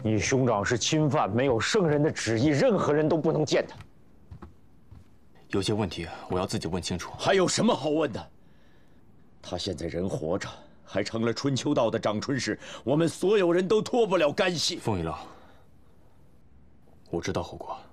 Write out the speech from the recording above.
你兄长是侵犯，没有圣人的旨意，任何人都不能见他。 有些问题我要自己问清楚。 还有什么好问的？他现在人活着，还成了春秋道的长春氏，我们所有人都脱不了干系。 风雨浪，我知道后果。